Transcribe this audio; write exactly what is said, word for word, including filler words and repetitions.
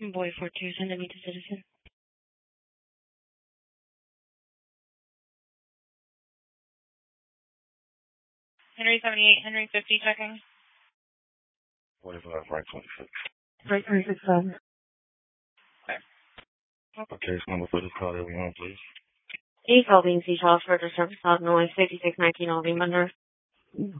Boy four two, send me to Citizen. Henry seventy-eight, Henry fifty, checking. forty-five, right twenty-six. Right twenty-six, seven. Okay. Case number for this call that we on, please. East Albany, Sea Charles, further service, Illinois, fifty-six nineteen Albany, Monroe.